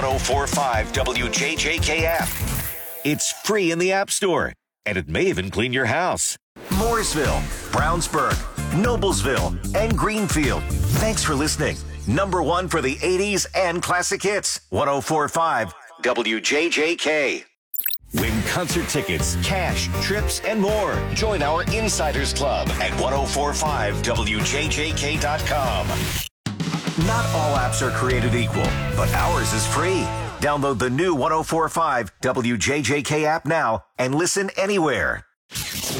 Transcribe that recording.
1045 WJJK app. It's free in the App Store, and it may even clean your house. Mooresville, Brownsburg, Noblesville, and Greenfield. Thanks for listening. Number one for the 80s and classic hits. 1045 WJJK. Win concert tickets, cash, trips, and more. Join our Insiders Club at 1045WJJK.com. Not all apps are created equal, but ours is free. Download the new 1045 WJJK app now and listen anywhere.